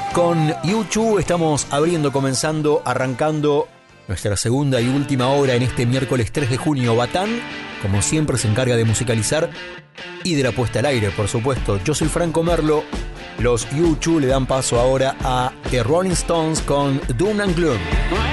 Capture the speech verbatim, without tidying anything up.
Con U dos estamos abriendo, comenzando, arrancando nuestra segunda y última hora en este miércoles tres de junio. Batán, como siempre, se encarga de musicalizar y de la puesta al aire, por supuesto. Yo soy Franco Merlo. Los U dos le dan paso ahora a The Rolling Stones con Doom and Gloom.